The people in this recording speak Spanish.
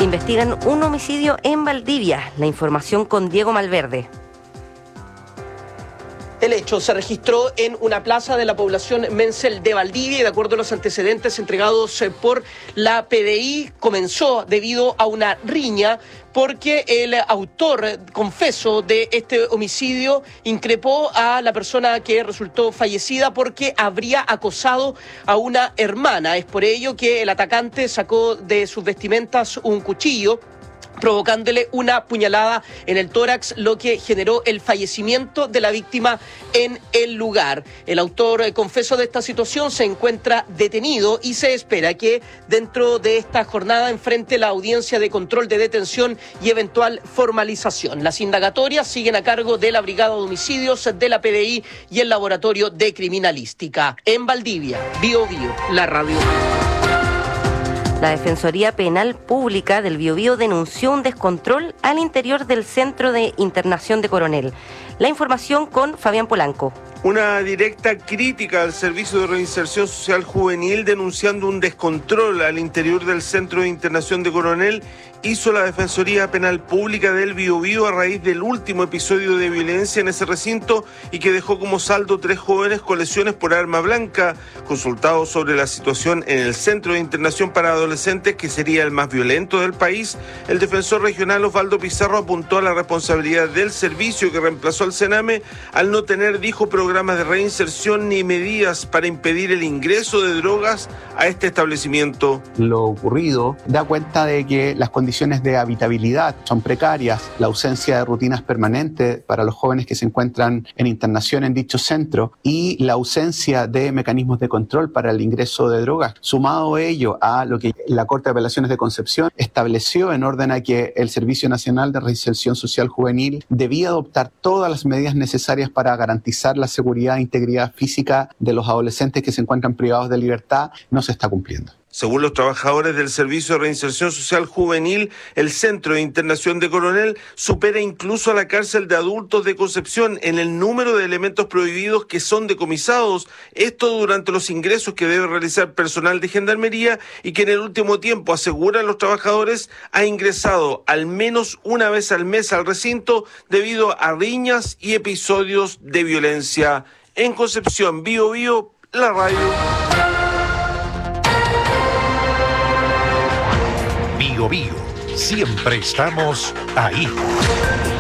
Investigan un homicidio en Valdivia. La información con Diego Malverde. El hecho se registró en una plaza de la población Mensel de Valdivia y de acuerdo a los antecedentes entregados por la PDI, comenzó debido a una riña porque el autor confeso de este homicidio increpó a la persona que resultó fallecida porque habría acosado a una hermana. Es por ello que el atacante sacó de sus vestimentas un cuchillo, provocándole una puñalada en el tórax, lo que generó el fallecimiento de la víctima en el lugar. El autor confeso de esta situación se encuentra detenido y se espera que dentro de esta jornada enfrente la audiencia de control de detención y eventual formalización. Las indagatorias siguen a cargo de la Brigada de Homicidios de la PDI y el Laboratorio de Criminalística. En Valdivia, Bío Bío, la radio. La Defensoría Penal Pública del Biobío denunció un descontrol al interior del Centro de Internación de Coronel. La información con Fabián Polanco. Una directa crítica al Servicio de Reinserción Social Juvenil denunciando un descontrol al interior del Centro de Internación de Coronel hizo la Defensoría Penal Pública del Biobío a raíz del último episodio de violencia en ese recinto y que dejó como saldo 3 jóvenes con lesiones por arma blanca. Consultado sobre la situación en el Centro de Internación para Adolescentes, que sería el más violento del país, el defensor regional Osvaldo Pizarro apuntó a la responsabilidad del servicio que reemplazó al Sename al no tener, dijo, programas de reinserción ni medidas para impedir el ingreso de drogas a este establecimiento. Lo ocurrido da cuenta de que las condiciones de habitabilidad son precarias, la ausencia de rutinas permanentes para los jóvenes que se encuentran en internación en dicho centro y la ausencia de mecanismos de control para el ingreso de drogas. Sumado ello a lo que la Corte de Apelaciones de Concepción estableció en orden a que el Servicio Nacional de Reinserción Social Juvenil debía adoptar todas las medidas necesarias para garantizar la seguridad e integridad física de los adolescentes que se encuentran privados de libertad, no se está cumpliendo. Según los trabajadores del Servicio de Reinserción Social Juvenil, el Centro de Internación de Coronel supera incluso a la cárcel de adultos de Concepción en el número de elementos prohibidos que son decomisados. Esto durante los ingresos que debe realizar personal de Gendarmería y que en el último tiempo, aseguran los trabajadores, ha ingresado al menos una vez al mes al recinto debido a riñas y episodios de violencia. En Concepción, Bío Bío, la radio. Bío Bío, siempre estamos ahí.